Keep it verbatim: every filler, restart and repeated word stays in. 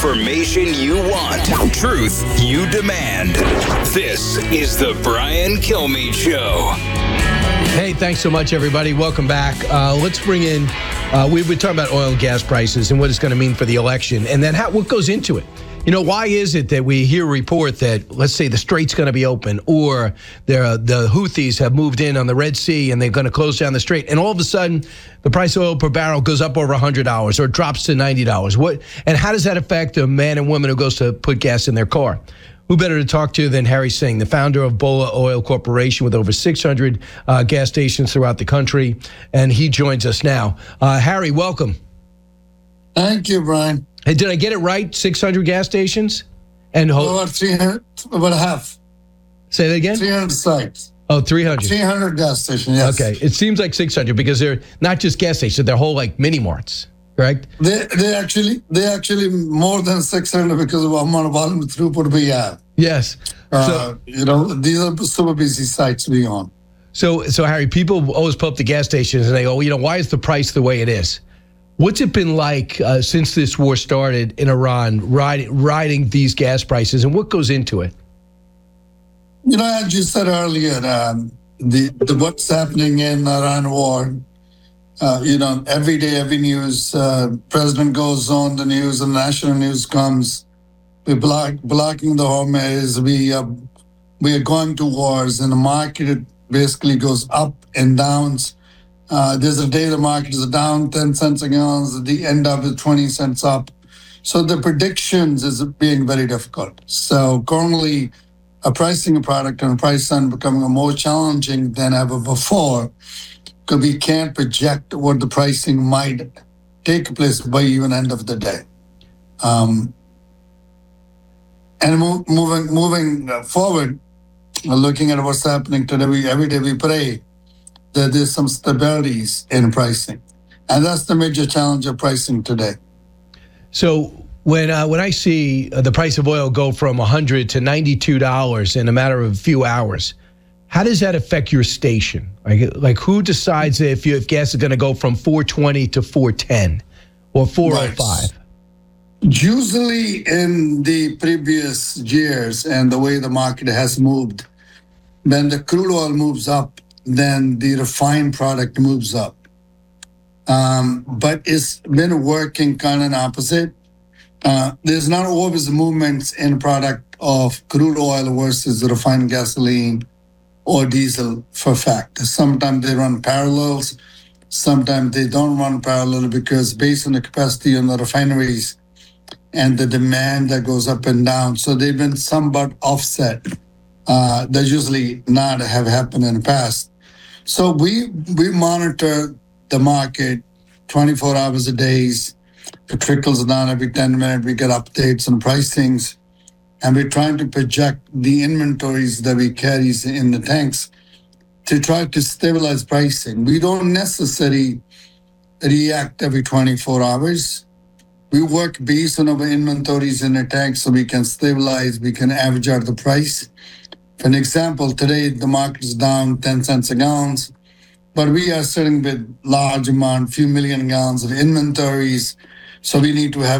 Information you want. Truth you demand. This is the Brian Kilmeade Show. Hey, thanks so much, everybody. Welcome back. Uh, let's bring in, uh, we've been talking about oil and gas prices and what it's going to mean for the election, and then how, what goes into it. You know, why is it that we hear a report that, let's say, the Strait's going to be open, or the the Houthis have moved in on the Red Sea and they're going to close down the Strait, and all of a sudden the price of oil per barrel goes up over one hundred dollars or it drops to ninety dollars? What, and how does that affect a man and woman who goes to put gas in their car? Who better to talk to than Harry Singh, the founder of Bola Oil Corporation with over six hundred uh, gas stations throughout the country, and he joins us now. Uh, Harry, welcome. Thank you, Brian. Hey, did I get it right? six hundred gas stations? And ho- About three hundred, about half. Say that again? three hundred sites. Oh, three hundred. three hundred gas stations, yes. Okay, it seems like six hundred because they're not just gas stations, they're whole like mini marts, correct? They they actually they actually more than six hundred because of the amount of volume throughput we have. Yes. Uh, So, you know, these are super busy sites we own. so, so Harry, people always pull up the gas stations and they go, you know, why is the price the way it is? What's it been like uh, since this war started in Iran, riding, riding these gas prices, and what goes into it? You know, as you said earlier, um, the, the what's happening in Iran war, uh, you know, every day, every news, uh, president goes on the news and national news comes. We're block, blocking the Hormuz. We, uh, we are going to wars, and the market basically goes up and downs. Uh, there's a day the market is down ten cents a gallon, at the end of it, twenty cents up. So the predictions is being very difficult. So currently, a pricing a product and a price on becoming more challenging than ever before, because we can't project what the pricing might take place by even end of the day. Um, and mo- moving moving forward, looking at what's happening today, we, every day we pray that there's some stabilities in pricing. And that's the major challenge of pricing today. So when uh, when I see uh, the price of oil go from one hundred to ninety-two dollars in a matter of a few hours, how does that affect your station? Like, like who decides if you if gas is going to go from four twenty to four ten or four oh five? Right. Usually in the previous years and the way the market has moved, when the crude oil moves up, then the refined product moves up. Um, but it's been working kind of opposite. Uh, there's not always movements in product of crude oil versus refined gasoline or diesel for fact. Sometimes they run parallels. Sometimes they don't run parallel because based on the capacity on the refineries and the demand that goes up and down. So they've been somewhat offset. Uh, that usually not have happened in the past. So we we monitor the market twenty-four hours a day. It trickles down every ten minutes. We get updates on pricings, and we're trying to project the inventories that we carry in the tanks to try to stabilize pricing. We don't necessarily react every twenty-four hours. We work based on our inventories in the tanks so we can stabilize, we can average out the price. For an example, today the market is down ten cents a gallon, but we are sitting with large amount, few million gallons of inventories. So we need to have